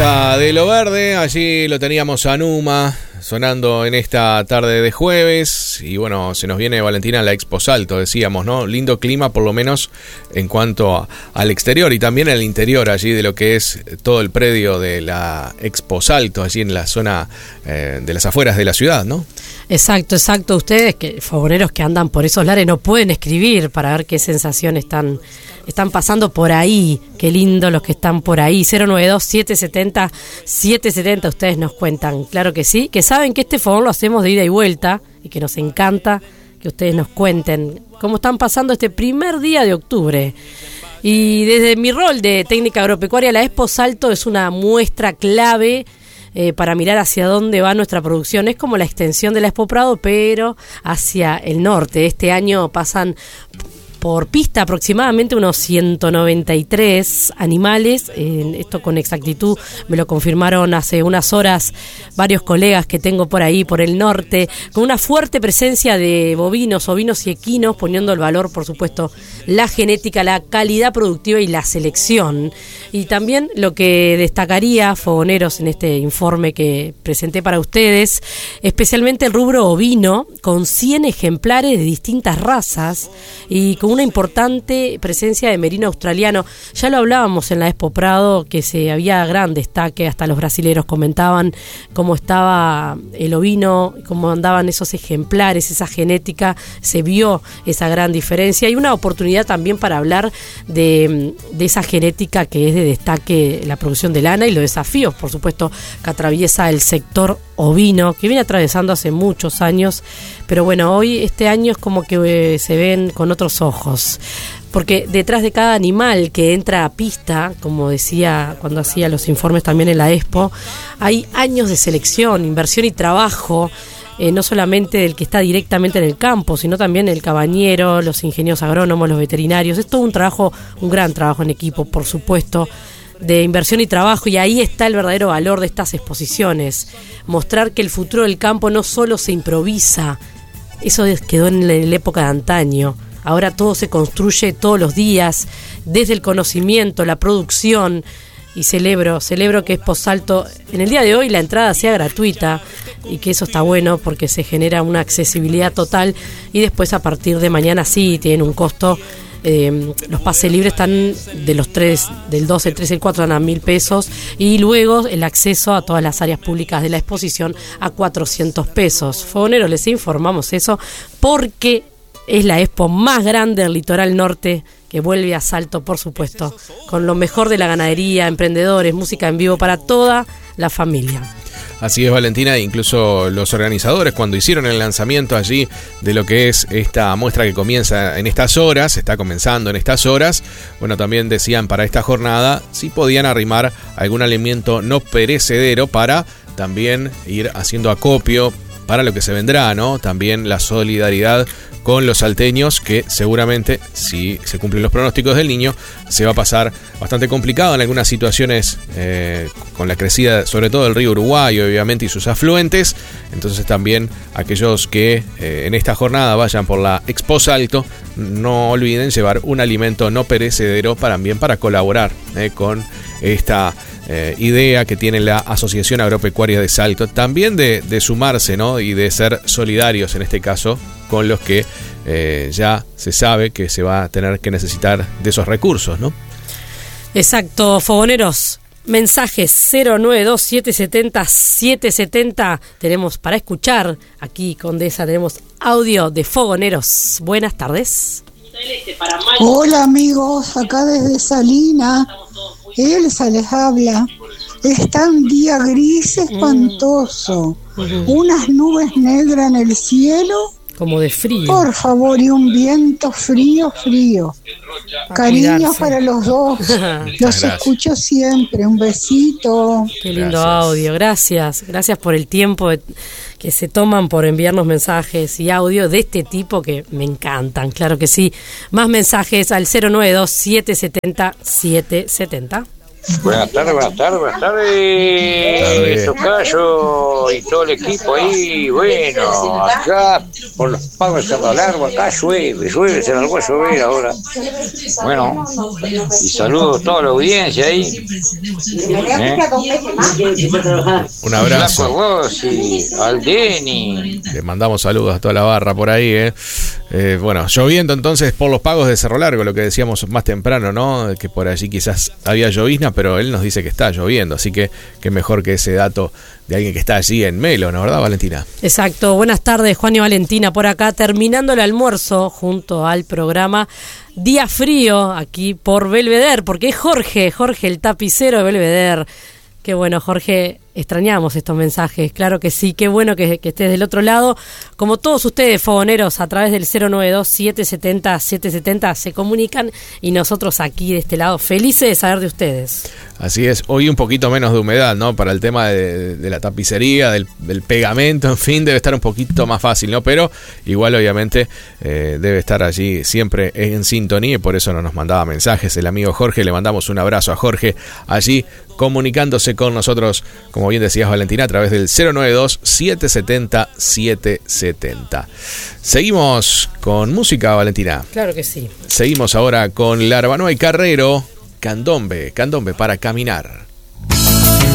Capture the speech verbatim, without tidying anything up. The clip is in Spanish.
De Lo Verde, allí lo teníamos a Numa sonando en esta tarde de jueves. Y bueno, se nos viene, Valentina, la Expo Salto, decíamos, ¿no? Lindo clima, por lo menos en cuanto a, al exterior y también al interior, allí de lo que es todo el predio de la Expo Salto, allí en la zona eh, de las afueras de la ciudad, ¿no? Exacto, exacto. Ustedes, que fogoneros que andan por esos lares, no pueden escribir para ver qué sensaciones están, están pasando por ahí. Qué lindo los que están por ahí. cero nueve dos, siete siete cero, siete siete cero, ustedes nos cuentan. Claro que sí, que saben que este fogón lo hacemos de ida y vuelta y que nos encanta que ustedes nos cuenten cómo están pasando este primer día de octubre. Y desde mi rol de técnica agropecuaria, la Expo Salto es una muestra clave Eh, para mirar hacia dónde va nuestra producción. Es como la extensión de la Expo Prado, pero hacia el norte. Este año pasan por pista aproximadamente unos ciento noventa y tres animales. Eh, esto con exactitud me lo confirmaron hace unas horas varios colegas que tengo por ahí, por el norte, con una fuerte presencia de bovinos, ovinos y equinos, poniendo el valor, por supuesto, la genética, la calidad productiva y la selección. Y también lo que destacaría, fogoneros, en este informe que presenté para ustedes, especialmente el rubro ovino, con cien ejemplares de distintas razas y con una importante presencia de merino australiano. Ya lo hablábamos en la Expo Prado, que se había gran destaque, hasta los brasileros comentaban cómo estaba el ovino, cómo andaban esos ejemplares, esa genética, se vio esa gran diferencia. Y una oportunidad también para hablar de, de esa genética que es de destaque, la producción de lana y los desafíos, por supuesto, que atraviesa el sector ovino, que viene atravesando hace muchos años, pero bueno, hoy, este año es como que eh, se ven con otros ojos, porque detrás de cada animal que entra a pista, como decía cuando hacía los informes también en la Expo, hay años de selección, inversión y trabajo, eh, no solamente del que está directamente en el campo, sino también el cabañero, los ingenieros agrónomos, los veterinarios. Es todo un trabajo, un gran trabajo en equipo, por supuesto, de inversión y trabajo, y ahí está el verdadero valor de estas exposiciones, mostrar que el futuro del campo no solo se improvisa, eso quedó en la, en la época de antaño, ahora todo se construye todos los días, desde el conocimiento, la producción, y celebro, celebro que Expo Salto, en el día de hoy la entrada sea gratuita, y que eso está bueno porque se genera una accesibilidad total, y después a partir de mañana sí tienen un costo. Eh, los pases libres están de los tres, del dos, el tres, el cuatro, dan a mil pesos, y luego el acceso a todas las áreas públicas de la exposición a cuatrocientos pesos. Fogoneros, les informamos eso porque es la expo más grande del litoral norte, que vuelve a Salto, por supuesto, con lo mejor de la ganadería, emprendedores, música en vivo para toda la familia. Así es, Valentina, incluso los organizadores, cuando hicieron el lanzamiento allí de lo que es esta muestra que comienza en estas horas, está comenzando en estas horas, bueno, también decían para esta jornada si podían arrimar algún alimento no perecedero para también ir haciendo acopio para lo que se vendrá, ¿no? También la solidaridad con los salteños, que seguramente, si se cumplen los pronósticos del Niño, se va a pasar bastante complicado en algunas situaciones eh, con la crecida, sobre todo del río Uruguay, obviamente, y sus afluentes. Entonces también aquellos que eh, en esta jornada vayan por la Expo Salto, no olviden llevar un alimento no perecedero para, también para colaborar eh, con esta eh, idea que tiene la Asociación Agropecuaria de Salto, también de, de sumarse, ¿no? Y de ser solidarios en este caso con los que eh, ya se sabe que se va a tener que necesitar de esos recursos, ¿no? Exacto, fogoneros. Mensajes cero nueve dos, siete siete cero, siete siete cero tenemos para escuchar. Aquí, Condesa, tenemos audio de fogoneros. Buenas tardes. Hola amigos, acá desde Salina, Elsa les habla. Está un día gris espantoso, mm. unas nubes negras en el cielo, como de frío. Por favor, y un viento frío, frío. A Cariños cuidarse. Para los dos. Los gracias. Escucho siempre. Un besito. Qué lindo gracias. Audio. Gracias. Gracias por el tiempo que se toman por enviarnos mensajes y audio de este tipo que me encantan. Claro que sí. Más mensajes al cero nueve dos, siete siete cero, siete siete cero. Buenas tardes, buenas tardes, buenas tardes, Tocayo y todo el equipo ahí. Bueno, acá por los pagos de Cerro Largo, acá llueve, llueve, se largó a llover ahora. Bueno, y saludos a toda la audiencia ahí. ¿Eh? Un abrazo. A vos y al Denny. Le mandamos saludos a toda la barra por ahí, ¿eh? Eh, bueno, lloviendo entonces por los pagos de Cerro Largo, lo que decíamos más temprano, ¿no? Que por allí quizás había llovizna, pero él nos dice que está lloviendo, así que qué mejor que ese dato de alguien que está allí en Melo, ¿no, verdad, Valentina? Exacto. Buenas tardes, Juan y Valentina, por acá, terminando el almuerzo junto al programa Día Frío, aquí por Belvedere, porque es Jorge, Jorge el tapicero de Belvedere. Qué bueno, Jorge, extrañamos estos mensajes, claro que sí, qué bueno que, que estés del otro lado. Como todos ustedes, fogoneros, a través del cero nueve dos, siete siete cero, siete siete cero se comunican y nosotros aquí de este lado felices de saber de ustedes. Así es, hoy un poquito menos de humedad, ¿no? Para el tema de, de la tapicería, del, del pegamento, en fin, debe estar un poquito más fácil, ¿no? Pero igual, obviamente, eh, debe estar allí siempre en sintonía y por eso no nos mandaba mensajes el amigo Jorge. Le mandamos un abrazo a Jorge allí comunicándose con nosotros, como bien decías, Valentina, a través del cero nueve dos, siete siete cero, siete siete cero. Seguimos con música, Valentina. Claro que sí. Seguimos ahora con Larvanoa y Carrero, Candombe, Candombe para caminar.